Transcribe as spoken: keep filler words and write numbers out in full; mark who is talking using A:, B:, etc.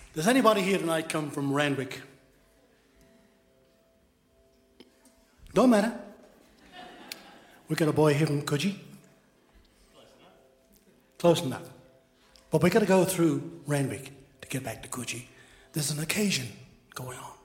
A: Does anybody here tonight come from Randwick? Don't matter. We got a boy here from Coogee. Close enough. But we got to go through Randwick to get back to Coogee. There's an occasion going on.